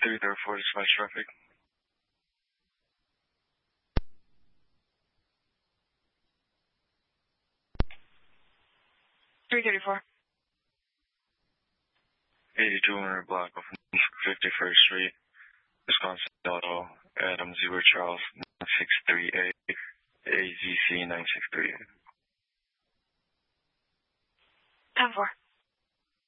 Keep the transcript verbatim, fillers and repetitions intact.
three thirty-four dispatch traffic. three thirty-four. eighty-two hundred block of fifty-first Street, Wisconsin Auto, Adam Zebra Charles, nine six three A, A Z C nine six three. ten four.